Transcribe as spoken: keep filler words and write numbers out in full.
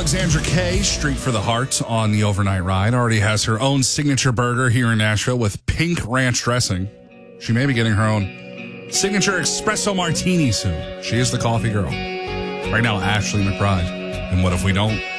Alexandra Kay, Street for the Heart on the overnight ride, already has her own signature burger here in Nashville with pink ranch dressing. She may be getting her own signature espresso martini soon. She is the coffee girl. Right now, Ashley McBride. And what if we don't?